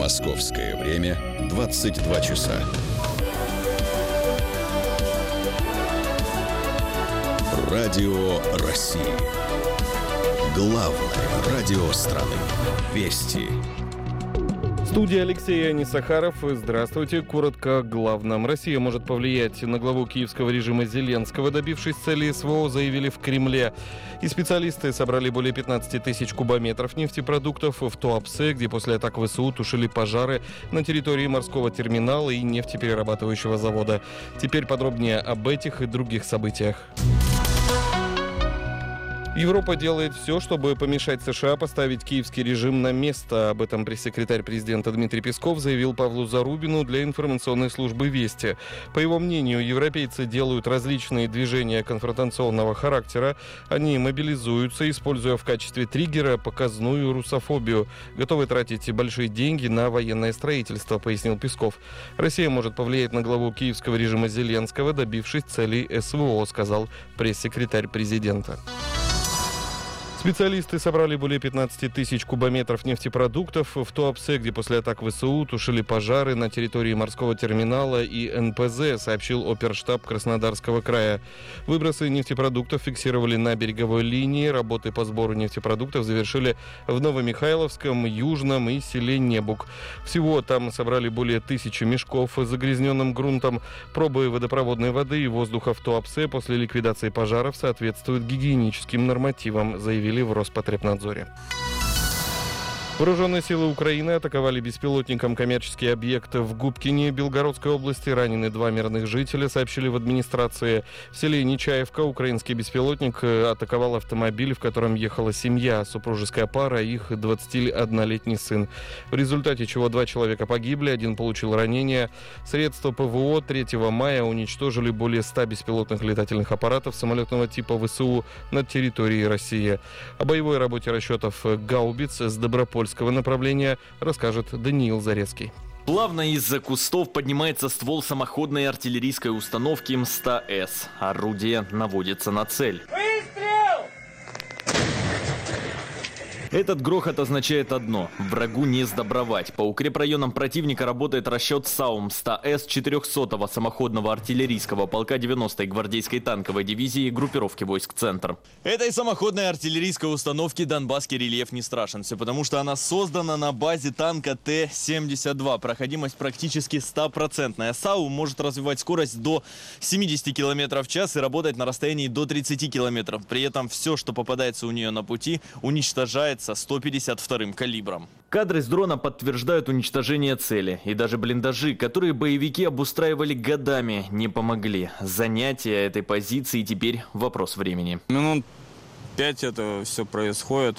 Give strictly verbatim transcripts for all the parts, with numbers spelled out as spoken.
Московское время двадцать два часа. Радио России. Главное радио страны. Вести. Студия Алексей Анисахаров. Здравствуйте. Коротко о главном. Россия может повлиять на главу киевского режима Зеленского, добившись цели СВО, заявили в Кремле. И специалисты собрали более пятнадцать тысяч кубометров нефтепродуктов в Туапсе, где после атак ВСУ тушили пожары на территории морского терминала и нефтеперерабатывающего завода. Теперь подробнее об этих и других событиях. Европа делает все, чтобы помешать США поставить киевский режим на место. Об этом пресс-секретарь президента Дмитрий Песков заявил Павлу Зарубину для информационной службы «Вести». По его мнению, европейцы делают различные движения конфронтационного характера. Они мобилизуются, используя в качестве триггера показную русофобию. Готовы тратить большие деньги на военное строительство, пояснил Песков. Россия может повлиять на главу киевского режима Зеленского, добившись целей СВО, сказал пресс-секретарь президента. Специалисты собрали более пятнадцать тысяч кубометров нефтепродуктов в Туапсе, где после атак ВСУ тушили пожары на территории морского терминала и эн пэ зэ, сообщил оперштаб Краснодарского края. Выбросы нефтепродуктов фиксировали на береговой линии. Работы по сбору нефтепродуктов завершили в Новомихайловском, Южном и селе Небук. Всего там собрали более тысячи мешков с загрязненным грунтом. Пробы водопроводной воды и воздуха в Туапсе после ликвидации пожаров соответствуют гигиеническим нормативам, заявили в Роспотребнадзоре. Вооруженные силы Украины атаковали беспилотником коммерческий объект в Губкине Белгородской области. Ранены два мирных жителя, сообщили в администрации. В селе Нечаевка украинский беспилотник атаковал автомобиль, в котором ехала семья, супружеская пара и их двадцатиоднолетний сын. В результате чего два человека погибли, один получил ранения. Средства пэ вэ о третьего мая уничтожили более ста беспилотных летательных аппаратов самолетного типа ВСУ над территорией России. О боевой работе расчетов гаубиц с Добропольского направления расскажет Даниил Зарецкий. Плавно из-за кустов поднимается ствол самоходной артиллерийской установки эм сто эс. Орудие наводится на цель. Этот грохот означает одно – врагу не сдобровать. По укрепрайонам противника работает расчет САУ эм сто эс четырехсотого самоходного артиллерийского полка девяностой гвардейской танковой дивизии группировки войск «Центр». Этой самоходной артиллерийской установки донбасский рельеф не страшен. Все потому, что она создана на базе танка Т семьдесят два. Проходимость практически стопроцентная. САУ может развивать скорость до семидесяти километров в час и работать на расстоянии до тридцати километров. При этом все, что попадается у нее на пути, уничтожает со сто пятьдесят вторым калибром. Кадры с дрона подтверждают уничтожение цели. И даже блиндажи, которые боевики обустраивали годами, не помогли. Занятие этой позиции теперь вопрос времени. Минут пять это все происходит.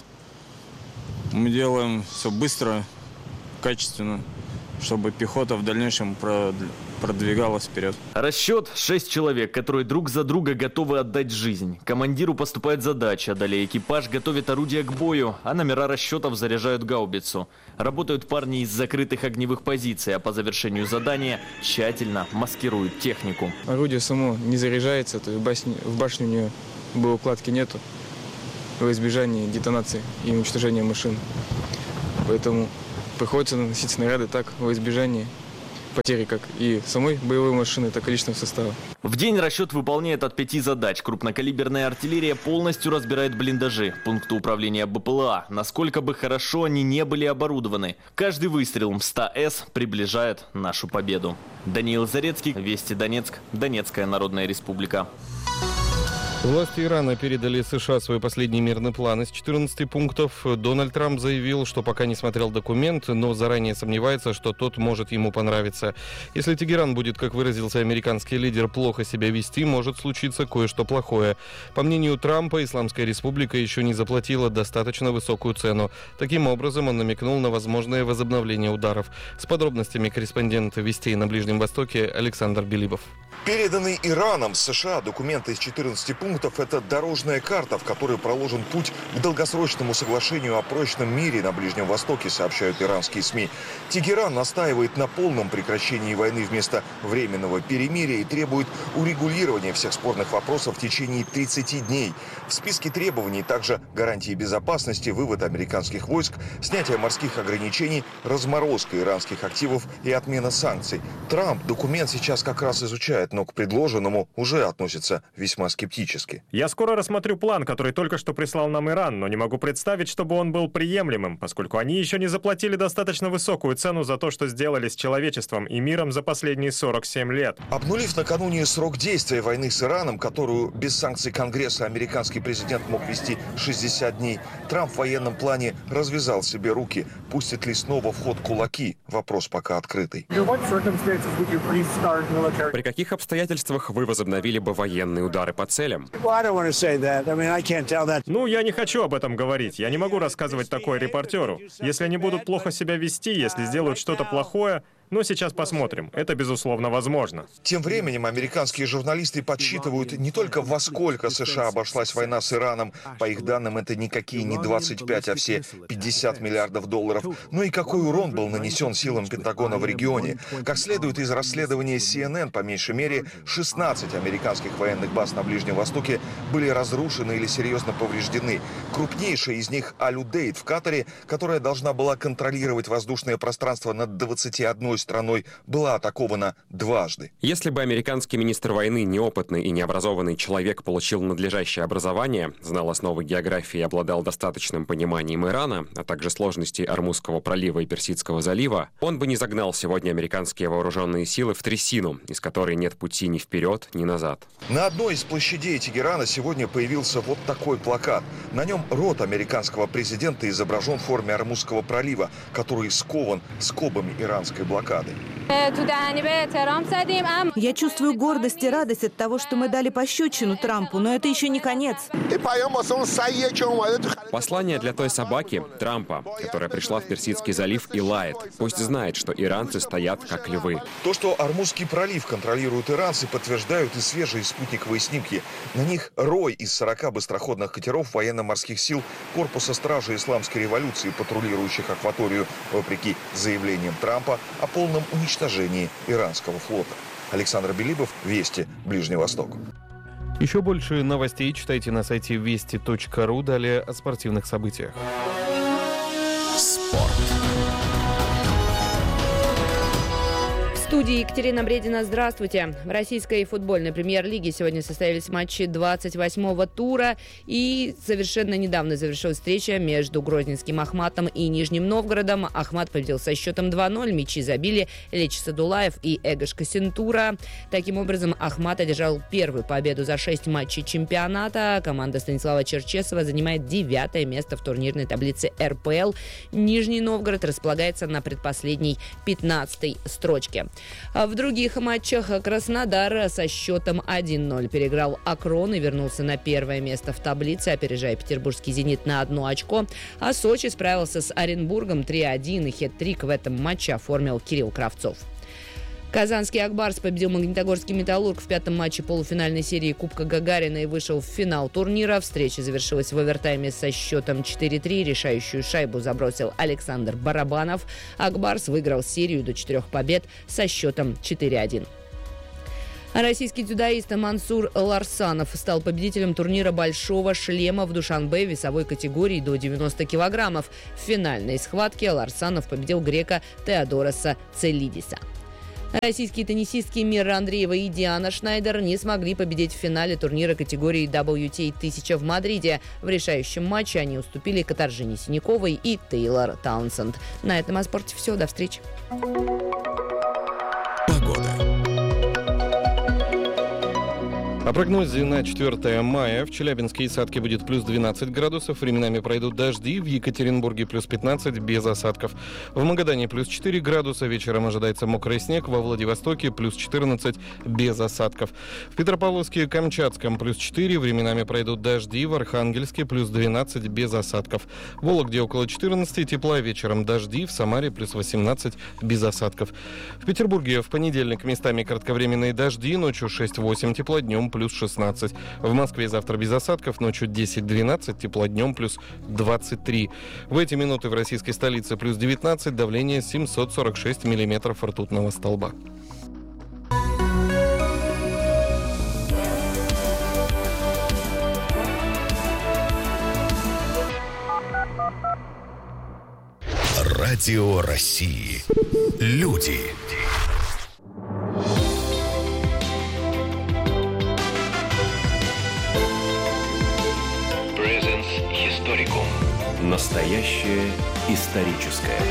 Мы делаем все быстро, качественно, чтобы пехота в дальнейшем продвигалась вперед. Расчет – шесть человек, которые друг за друга готовы отдать жизнь. Командиру поступает задача, далее экипаж готовит орудие к бою, а номера расчетов заряжают гаубицу. Работают парни из закрытых огневых позиций, а по завершению задания тщательно маскируют технику. Орудие само не заряжается, то есть в башне, в башне у нее боеукладки нету во избежание детонации и уничтожения машин. Поэтому приходится наносить снаряды так во избежание потери как и самой боевой машины, так и личного состава. В день расчет выполняет от пяти задач. Крупнокалиберная артиллерия полностью разбирает блиндажи, пункты управления бэ пэ эл а, насколько бы хорошо они не были оборудованы. Каждый выстрел эм сто эс приближает нашу победу. Даниил Зарецкий, Вести Донецк, Донецкая Народная Республика. Власти Ирана передали США свой последний мирный план из четырнадцати пунктов. Дональд Трамп заявил, что пока не смотрел документ, но заранее сомневается, что тот может ему понравиться. Если Тегеран будет, как выразился американский лидер, плохо себя вести, может случиться кое-что плохое. По мнению Трампа, Исламская Республика еще не заплатила достаточно высокую цену. Таким образом, он намекнул на возможное возобновление ударов. С подробностями корреспондент Вестей на Ближнем Востоке Александр Белибов. Переданный Ираном США документ из четырнадцати пунктов – это дорожная карта, в которой проложен путь к долгосрочному соглашению о прочном мире на Ближнем Востоке, сообщают иранские СМИ. Тегеран настаивает на полном прекращении войны вместо временного перемирия и требует урегулирования всех спорных вопросов в течение тридцати дней. В списке требований также гарантии безопасности, вывод американских войск, снятие морских ограничений, разморозка иранских активов и отмена санкций. Трамп документ сейчас как раз изучает, но к предложенному уже относится весьма скептически. Я скоро рассмотрю план, который только что прислал нам Иран, но не могу представить, чтобы он был приемлемым, поскольку они еще не заплатили достаточно высокую цену за то, что сделали с человечеством и миром за последние сорок семь лет. Обнулив накануне срок действия войны с Ираном, которую без санкций Конгресса американский президент мог вести шестьдесят дней, Трамп в военном плане развязал себе руки. Пустит ли снова в ход кулаки? Вопрос пока открытый. При каких обстоятельствах вы возобновили бы военные удары по целям? Ну, я не хочу об этом говорить. Я не могу рассказывать такое репортеру. Если они будут плохо себя вести, если сделают что-то плохое, но сейчас посмотрим. Это, безусловно, возможно. Тем временем американские журналисты подсчитывают не только во сколько США обошлась война с Ираном, по их данным это никакие не двадцать пять, а все пятьдесят миллиардов долларов, но и какой урон был нанесен силам Пентагона в регионе. Как следует из расследования си эн эн, по меньшей мере шестнадцать американских военных баз на Ближнем Востоке были разрушены или серьезно повреждены. Крупнейшая из них Аль-Удейд в Катаре, которая должна была контролировать воздушное пространство над двадцатью одной страной, была атакована дважды. Если бы американский министр войны, неопытный и необразованный человек, получил надлежащее образование, знал основы географии и обладал достаточным пониманием Ирана, а также сложностей Ормузского пролива и Персидского залива, он бы не загнал сегодня американские вооруженные силы в трясину, из которой нет пути ни вперед, ни назад. На одной из площадей Тегерана сегодня появился вот такой плакат. На нем рот американского президента изображен в форме Ормузского пролива, который скован скобами иранской блокады. Я чувствую гордость и радость от того, что мы дали пощечину Трампу, но это еще не конец. Послание для той собаки, Трампа, которая пришла в Персидский залив и лает. Пусть знает, что иранцы стоят как львы. То, что Ормузский пролив контролируют иранцы, подтверждают и свежие спутниковые снимки. На них рой из сорока быстроходных катеров военно-морских сил Корпуса стражи Исламской революции, патрулирующих акваторию, вопреки заявлениям Трампа о полном уничтожении иранского флота. Александр Белибов, Вести, Ближний Восток. Еще больше новостей читайте на сайте вести точка ру. Далее о спортивных событиях. Спорт. В студии Екатерина Бредина. Здравствуйте. В российской футбольной премьер-лиге сегодня состоялись матчи двадцать восьмого тура. И совершенно недавно завершилась встреча между грозненским Ахматом и Нижним Новгородом. Ахмат победил со счетом два ноль. Мячи забили Лечи Садулаев и Эгош Косентура. Таким образом, Ахмат одержал первую победу за шесть матчей чемпионата. Команда Станислава Черчесова занимает девятое место в турнирной таблице эр пэ эл. Нижний Новгород располагается на предпоследней пятнадцатой строчке. В других матчах Краснодар со счетом один ноль переиграл Акрон и вернулся на первое место в таблице, опережая петербургский «Зенит» на одно очко. А Сочи справился с Оренбургом три один, и хет-трик в этом матче оформил Кирилл Кравцов. Казанский «Акбарс» победил Магнитогорский «Металлург» в пятом матче полуфинальной серии Кубка Гагарина и вышел в финал турнира. Встреча завершилась в овертайме со счетом четыре три. Решающую шайбу забросил Александр Барабанов. «Акбарс» выиграл серию до четырех побед со счетом четыре один. Российский дзюдоист Мансур Ларсанов стал победителем турнира «Большого шлема» в Душанбе весовой категории до девяноста килограммов. В финальной схватке Ларсанов победил грека Теодороса Целидиса. Российские теннисистки Мира Андреева и Диана Шнайдер не смогли победить в финале турнира категории дабл ю ти эй тысяча в Мадриде. В решающем матче они уступили Катаржине Синяковой и Тейлор Таунсенд. На этом о спорте все. До встречи. Погода. О прогнозе на четвёртое мая. В Челябинске и Сатке будет плюс двенадцать градусов. Временами пройдут дожди. В Екатеринбурге плюс пятнадцать без осадков. В Магадане плюс четыре градуса. Вечером ожидается мокрый снег. Во Владивостоке плюс четырнадцать без осадков. В Петропавловске и Камчатском плюс четыре. Временами пройдут дожди. В Архангельске плюс двенадцать без осадков. В Вологде около четырнадцати тепла. Вечером дожди. В Самаре плюс восемнадцать без осадков. В Петербурге в понедельник местами кратковременные дожди. Ночью шесть-восемь тепла. Днем плюс шестнадцать. В Москве завтра без осадков, ночью десять-двенадцать, тепло днем плюс двадцать три. В эти минуты в российской столице плюс девятнадцать, давление семьсот сорок шесть миллиметров ртутного столба. Радио России. Люди. Настоящее историческое.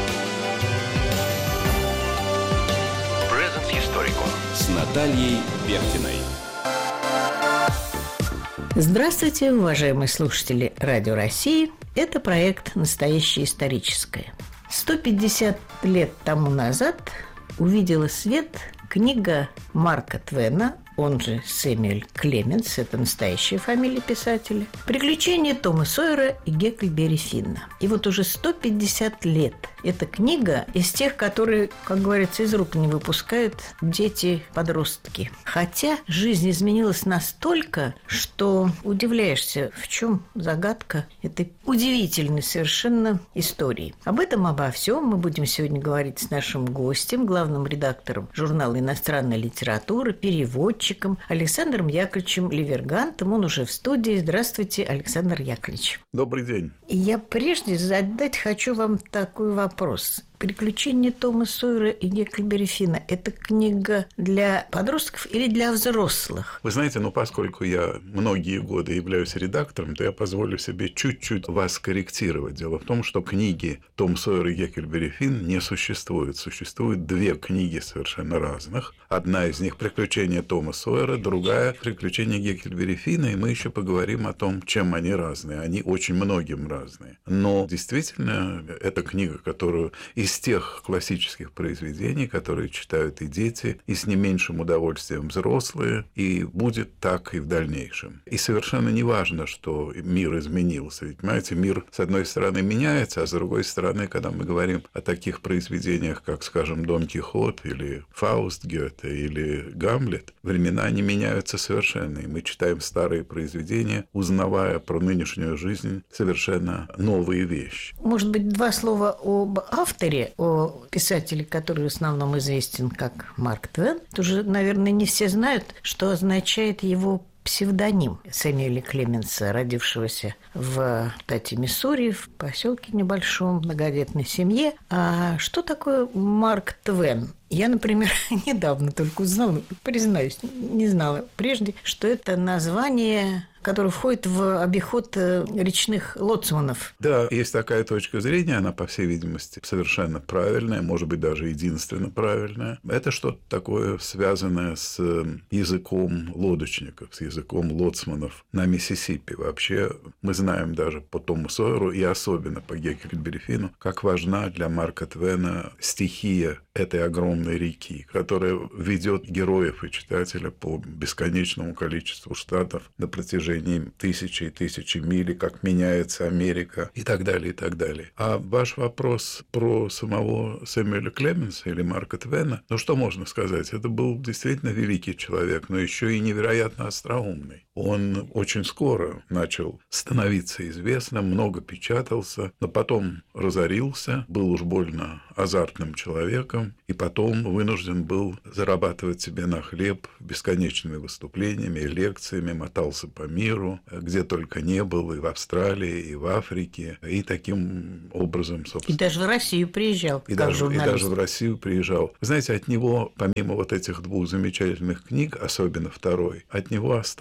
Present Historical с Натальей Бехтиной. Здравствуйте, уважаемые слушатели Радио России. Это проект «Настоящее историческое». сто пятьдесят лет тому назад увидела свет книга Марка Твена, он же Сэмюэль Клеменс, это настоящая фамилия писателя, «Приключения Тома Сойера и Гекльберри Финна». И вот уже сто пятьдесят лет эта книга из тех, которые, как говорится, из рук не выпускают дети-подростки. Хотя жизнь изменилась настолько, что удивляешься, в чем загадка этой удивительной совершенно истории. Об этом, обо всем мы будем сегодня говорить с нашим гостем, главным редактором журнала «Иностранная литература», переводчиком Александром Яковлевичем Левергантом. Он уже в студии. Здравствуйте, Александр Яковлевич. Добрый день. И я прежде задать хочу вам такой вопрос. «Приключения Тома Сойера и Гекльберри Финна» – это книга для подростков или для взрослых? Вы знаете, ну, поскольку я многие годы являюсь редактором, то я позволю себе чуть-чуть вас корректировать. Дело в том, что книги Том Сойер и Гекльберри Финн не существует. Существует две книги совершенно разных. Одна из них «Приключения Тома Сойера», другая «Приключения Гекльберри Финна», и мы еще поговорим о том, чем они разные. Они очень многим разные. Но действительно, это книга, которую из тех классических произведений, которые читают и дети, и с не меньшим удовольствием взрослые, и будет так и в дальнейшем. И совершенно не важно, что мир изменился. Ведь, понимаете, мир, с одной стороны, меняется, а с другой стороны, когда мы говорим о таких произведениях, как, скажем, «Дон Кихот» или «Фауст» Гёте или «Гамлет», времена не меняются совершенно. И мы читаем старые произведения, узнавая про нынешнюю жизнь совершенно новые вещи. Может быть, два слова об авторе, о писателе, который в основном известен как Марк Твен. Тоже, наверное, не все знают, что означает его псевдоним Сэмюэля Клеменса, родившегося в штате Миссури, в поселке небольшом, многодетной семье. А что такое Марк Твен? Я, например, недавно только узнала, признаюсь, не знала прежде, что это название, которое входит в обиход речных лоцманов. Да, есть такая точка зрения, она, по всей видимости, совершенно правильная, может быть, даже единственно правильная. Это что-то такое, связанное с языком лодочников, с языком лоцманов на Миссисипи. Вообще, мы знаем даже по Тому Сойеру и особенно по Гекльберри Финну, как важна для Марка Твена стихия этой огромной реки, которая ведет героев и читателя по бесконечному количеству штатов на протяжении тысячи и тысячи миль, как меняется Америка и так далее, и так далее. А ваш вопрос про самого Сэмюэля Клеменса или Марка Твена, ну что можно сказать? Это был действительно великий человек, но еще и невероятно остроумный. Он очень скоро начал становиться известным, много печатался, но потом разорился, был уж больно азартным человеком, и потом вынужден был зарабатывать себе на хлеб бесконечными выступлениями, лекциями, мотался по миру, где только не был, и в Австралии, и в Африке, и таким образом, собственно... И даже в Россию приезжал, и как даже, журналист. И даже в Россию приезжал. Вы знаете, от него, помимо вот этих двух замечательных книг, особенно второй, от него осталось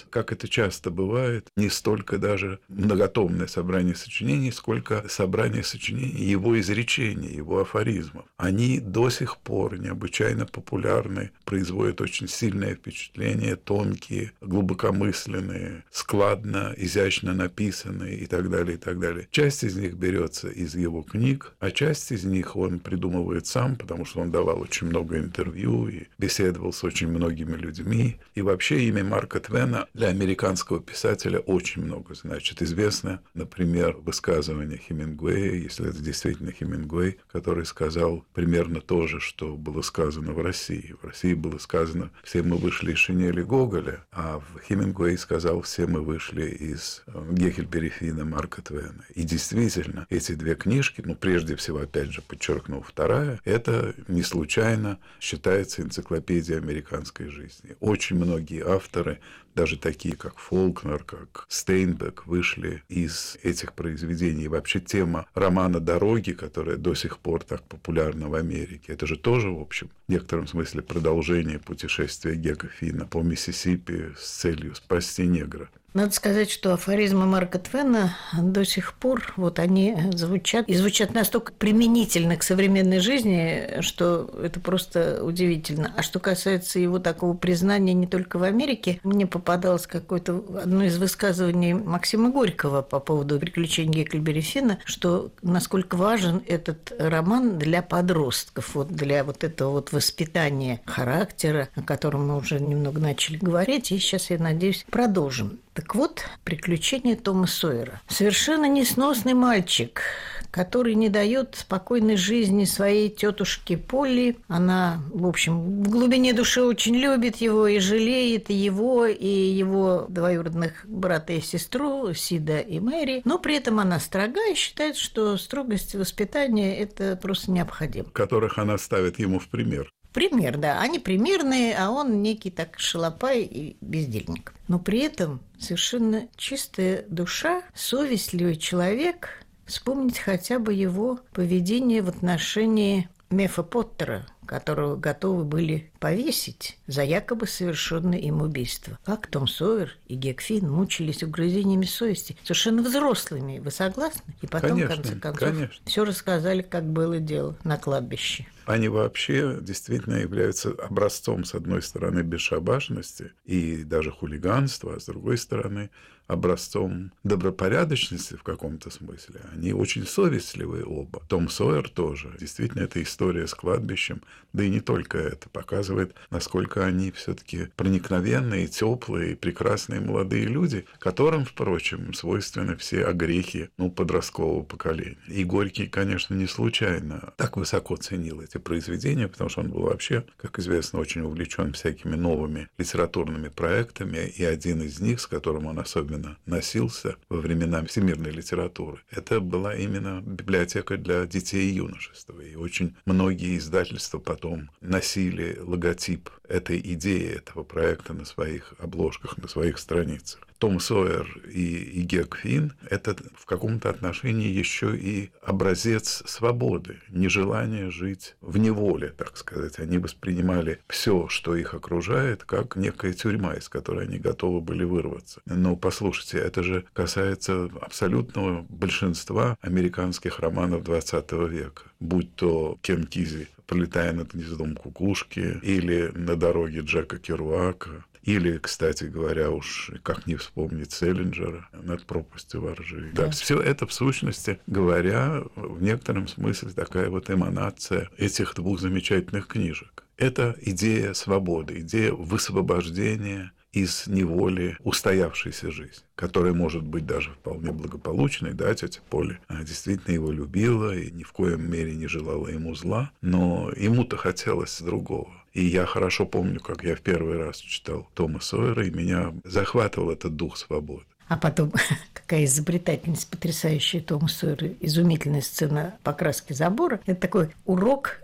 нас, как это часто бывает, не столько даже многотомное собрание сочинений, сколько собрание сочинений его изречений, его афоризмов. Они до сих пор необычайно популярны, производят очень сильное впечатление, тонкие, глубокомысленные, складно, изящно написанные и так далее, и так далее. Часть из них берется из его книг, а часть из них он придумывает сам, потому что он давал очень много интервью и беседовал с очень многими людьми. И вообще имя Марка Твена для американского писателя очень много значит. Известно, например, высказывание Хемингуэя, если это действительно Хемингуэй, который сказал примерно то же, что было сказано в России. В России было сказано «все мы вышли из шинели Гоголя», а в Хемингуэй сказал «все мы вышли из Геккельбери Финна Марка Твена». И действительно, эти две книжки, ну, прежде всего, опять же, подчеркну, вторая, это не случайно считается энциклопедией американской жизни. Очень многие авторы, даже такие, как Фолкнер, как Стейнбек, вышли из этих произведений. И вообще тема романа «Дороги», которая до сих пор так популярна в Америке, это же тоже, в общем, в некотором смысле продолжение путешествия Гека Финна по Миссисипи с целью спасти негра. Надо сказать, что афоризмы Марка Твена до сих пор, вот они звучат, и звучат настолько применительно к современной жизни, что это просто удивительно. А что касается его такого признания не только в Америке, мне попадалось какое-то одно из высказываний Максима Горького по поводу «Приключений Геккельбери Финна», что насколько важен этот роман для подростков, вот для вот этого вот воспитания характера, о котором мы уже немного начали говорить, и сейчас, я надеюсь, продолжим. Так вот, «Приключения Тома Сойера». Совершенно несносный мальчик, который не дает спокойной жизни своей тетушке Полли. Она, в общем, в глубине души очень любит его и жалеет и его, и его двоюродных брата и сестру Сида и Мэри. Но при этом она строга и считает, что строгость воспитания – это просто необходимо. Которых она ставит ему в пример. Пример, да. Они примерные, а он некий так шалопай и бездельник. Но при этом совершенно чистая душа, совестливый человек. Вспомнить хотя бы его поведение в отношении Мефа Поттера, которого готовы были повесить за якобы совершенное им убийство. Как Том Сойер и Гек Финн мучились угрызениями совести, совершенно взрослыми. Вы согласны? И потом, конечно, в конце концов, конечно. все рассказали, как было дело на кладбище. Они вообще действительно являются образцом, с одной стороны, бесшабашности и даже хулиганства, а с другой стороны, образцом добропорядочности в каком-то смысле. Они очень совестливые оба. Том Сойер тоже. Действительно, эта история с кладбищем, да и не только это, показывает, насколько они все-таки проникновенные, теплые, прекрасные молодые люди, которым, впрочем, свойственны все огрехи ну, подросткового поколения. И Горький, конечно, не случайно так высоко ценил эти произведения, потому что он был вообще, как известно, очень увлечен всякими новыми литературными проектами, и один из них, с которым он особенно носился во времена всемирной литературы, это была именно библиотека для детей и юношества. И очень многие издательства потом носили логотип этой идеи, этого проекта на своих обложках, на своих страницах. Том Сойер и, и Гек Финн – это в каком-то отношении еще и образец свободы, нежелания жить в неволе, так сказать. Они воспринимали все, что их окружает, как некая тюрьма, из которой они готовы были вырваться. Но послушайте, это же касается абсолютного большинства американских романов двадцатого века, будь то Кен Кизи «Пролетая над гнездом кукушки» или «На дороге Джека Керуака», или, кстати говоря, уж как не вспомнить Селлинджера «Над пропастью воржи». Да, все это, в сущности говоря, в некотором смысле такая вот эманация этих двух замечательных книжек. Это идея свободы, идея высвобождения из неволи устоявшейся жизни, которая может быть даже вполне благополучной, да, тетя Поля действительно его любила и ни в коем мере не желала ему зла, но ему-то хотелось другого. И я хорошо помню, как я в первый раз читал Тома Сойера, и меня захватывал этот дух свободы. А потом, какая изобретательность потрясающая Тома Сойера, изумительная сцена покраски забора. Это такой урок,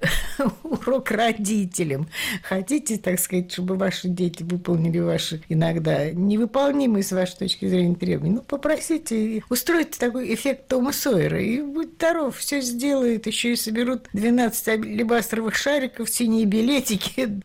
урок родителям. Хотите, так сказать, чтобы ваши дети выполнили ваши иногда невыполнимые с вашей точки зрения требования? Ну, попросите, устройте такой эффект Тома Сойера, и будь здоров, все сделает, еще и соберут двенадцать алебастровых шариков, синие билетики,